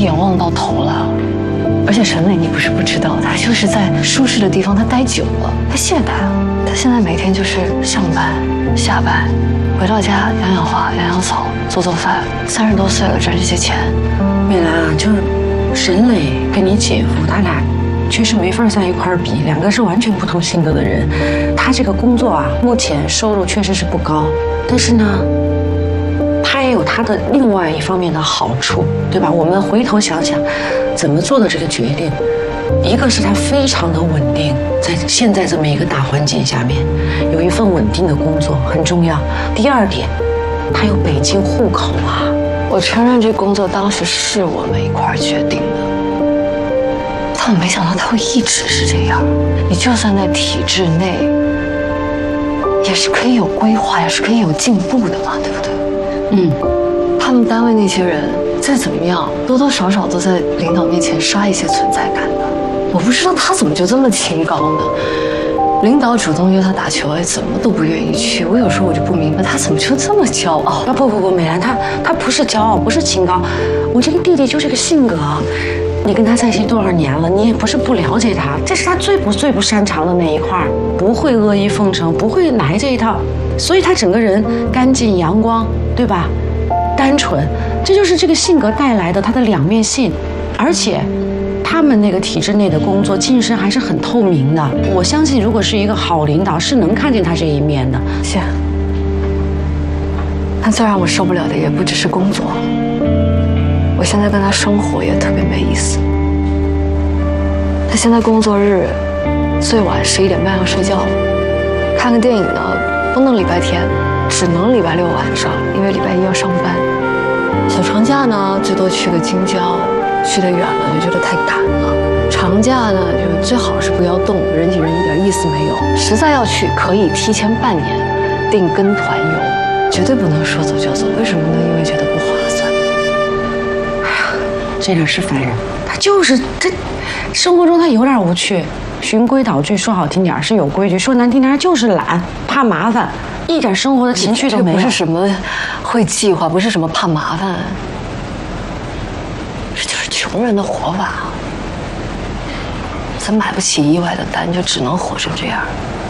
眼望到头了。而且陈磊，你不是不知道，他就是在舒适的地方他待久了，他懈怠了。他现在每天就是上班、下班，回到家养养花、养养草、做做饭。30多岁了，赚这些钱。 美兰啊，就是沈磊跟你姐夫他俩确实没法在一块儿比，两个是完全不同性格的人。他这个工作啊，目前收入确实是不高，但是呢，他也有他的另外一方面的好处，对吧？我们回头想想，怎么做的这个决定，一个是他非常的稳定，在现在这么一个大环境下面，有一份稳定的工作很重要。第二点，他有北京户口啊。 我承认这工作当时是我们一块儿决定的，但我没想到他会一直是这样。你就算在体制内，也是可以有规划，也是可以有进步的嘛，对不对？他们单位那些人再怎么样，多多少少都在领导面前刷一些存在感的。我不知道他怎么就这么清高呢？领导主动约他打球，怎么都不愿意去。我有时候我就不明白，他怎么就这么骄傲？ 不，美兰，他不是骄傲，不是清高。我这个弟弟就这个性格，你跟他在一起多少年了，你也不是不了解他，这是他最不擅长的那一块，不会阿谀奉承，不会来这一套，所以他整个人干净阳光，对吧？单纯，这就是这个性格带来的他的两面性，而且。他们那个体制内的工作晋升还是很透明的，我相信如果是一个好领导，是能看见他这一面的。 是，但最让我受不了的也不只是工作，我现在跟他生活也特别没意思。他现在工作日最晚11点半要睡觉，看个电影呢不能礼拜天，只能礼拜6晚上，因为礼拜1要上班。小长假呢最多去个京郊。去得远了就觉得太赶了，长假呢就最好是不要动，人挤人一点意思没有。实在要去，可以提前半年订跟团游，绝对不能说走就走。为什么呢？因为觉得不划算。 哎呀，这点是烦人，他就是这生活中他有点无趣，循规蹈矩，说好听点是有规矩，说难听点就是懒，怕麻烦，一点生活的情趣都没有。 不是什么会计划，不是什么怕麻烦。穷人的活法，咱买不起意外的单，就只能活成这样。